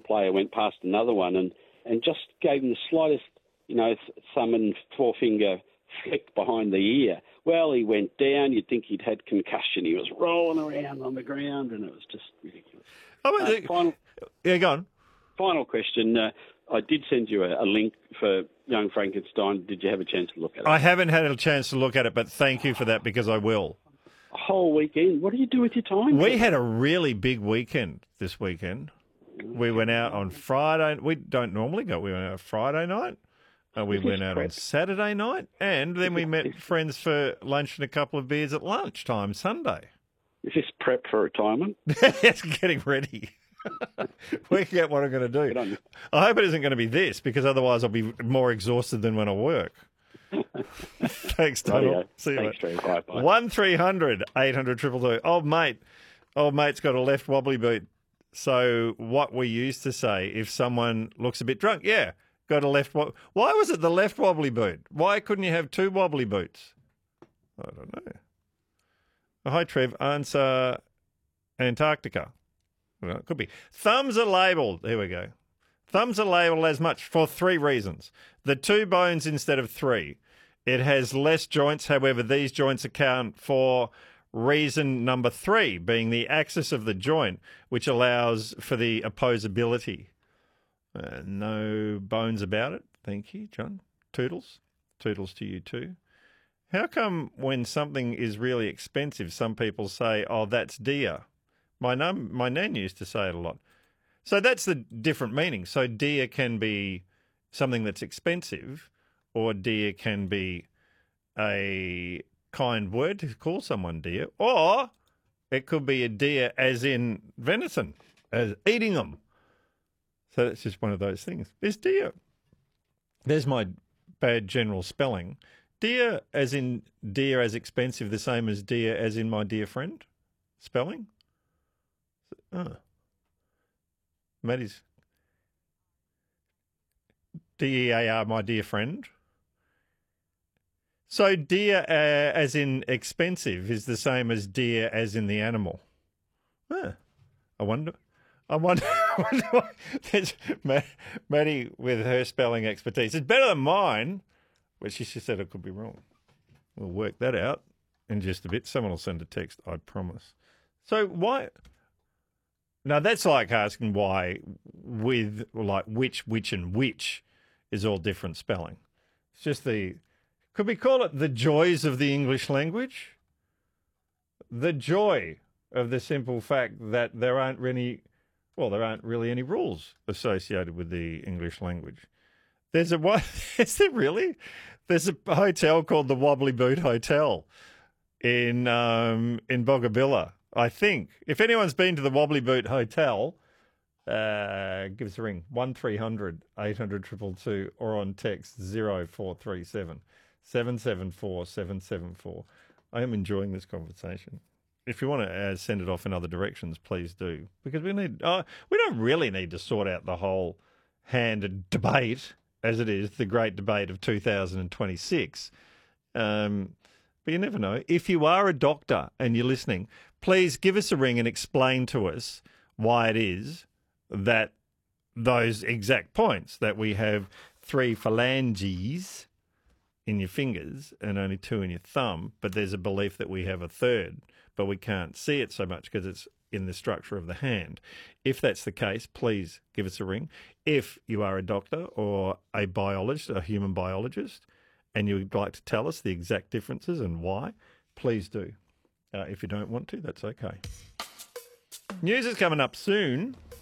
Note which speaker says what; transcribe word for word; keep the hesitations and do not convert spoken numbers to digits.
Speaker 1: player went past another one and, and just gave him the slightest, you know, thumb and forefinger flick behind the ear. Well, he went down. You'd think he'd had concussion. He was rolling around on the ground, and it was just ridiculous.
Speaker 2: Oh,
Speaker 1: uh, final,
Speaker 2: yeah, go on.
Speaker 1: Final question. Uh, I did send you a, a link for Young Frankenstein. Did you have a chance to look at it?
Speaker 2: I haven't had a chance to look at it, but thank you for that because I will.
Speaker 1: A whole weekend. What do you do with your time?
Speaker 2: We had a really big weekend this weekend. We went out on Friday. We don't normally go. We went out Friday night. Uh, we went out on Saturday night. And then we met friends for lunch and a couple of beers at lunchtime Sunday.
Speaker 1: Is this prep for retirement?
Speaker 2: It's getting ready. Working out what I'm going to do. I hope it isn't going to be this because otherwise I'll be more exhausted than when I work. Thanks, Donald.
Speaker 1: Oh, yeah.
Speaker 2: See you,
Speaker 1: Thanks,
Speaker 2: mate.
Speaker 1: Bye, bye.
Speaker 2: One three hundred eight hundred triple two. Old mate, old mate's got a left wobbly boot. So what we used to say, if someone looks a bit drunk, yeah, got a left. Wo- Why was it the left wobbly boot? Why couldn't you have two wobbly boots? I don't know. Oh, hi, Trev. Answer Antarctica. Well, it could be. Thumbs are labelled. Here we go. Thumbs are labelled as much for three reasons. The two bones instead of three. It has less joints. However, these joints account for reason number three, being the axis of the joint, which allows for the opposability. Uh, no bones about it. Thank you, John. Toodles. Toodles to you too. How come when something is really expensive, some people say, oh, that's dear? My, num- my nan used to say it a lot. So that's the different meaning. So dear can be something that's expensive, or dear can be a kind word to call someone dear, or it could be a deer as in venison, as eating them. So that's just one of those things. There's deer. There's my bad general spelling. Dear as in dear as expensive, the same as dear as in my dear friend spelling. Oh. Maddie's D E A R, my dear friend. So dear uh, as in expensive is the same as dear as in the animal. Huh. I wonder. I wonder. I wonder why there's Maddie with her spelling expertise. It's better than mine, but she, she said it could be wrong. We'll work that out in just a bit. Someone will send a text, I promise. So why? Now that's like asking why with like which, which, and which is all different spelling. It's just the. Could we call it the joys of the English language? The joy of the simple fact that there aren't really, well, there aren't really any rules associated with the English language. There's a what? Is there really? There's a hotel called the Wobbly Boot Hotel in um, in Bogabilla, I think. If anyone's been to the Wobbly Boot Hotel, uh, give us a ring one three hundred eight hundred two two two or on text zero four three seven. seven seven four seven seven four. I am enjoying this conversation. If you want to uh, send it off in other directions, please do. Because we need, uh, we don't really need to sort out the whole hand debate, as it is, the great debate of two thousand twenty-six. Um, but you never know. If you are a doctor and you're listening, please give us a ring and explain to us why it is that those exact points, that we have three phalanges in your fingers and only two in your thumb, but there's a belief that we have a third, but we can't see it so much because it's in the structure of the hand. If that's the case, please give us a ring. If you are a doctor or a biologist, a human biologist, and you would like to tell us the exact differences and why, please do. Uh, if you don't want to, that's okay. News is coming up soon.